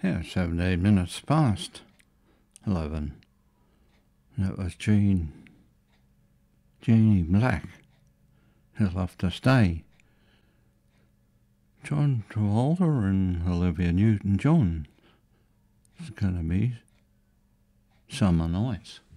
Yeah, 17 minutes past 11. That was Jeannie Black. He'll have to stay. John Travolta and Olivia Newton-John. It's going to be summer nights.